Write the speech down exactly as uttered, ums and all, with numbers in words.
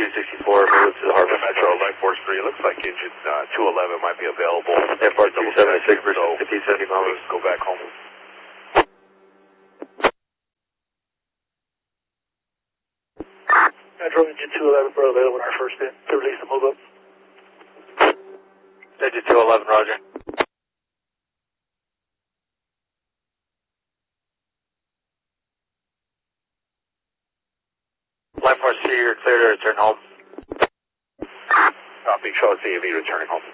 two sixty-four, move to the Harbor Metro, Life Force three, it looks like engine uh, two eleven might be available. F R two seventy-six versus fifty seventy miles. Go back home. Metro engine two eleven, bro, available on our first in to release the move up. Engine two eleven, roger. Life Force two, you're clear to return home. Copy, Charlotte C A V returning home.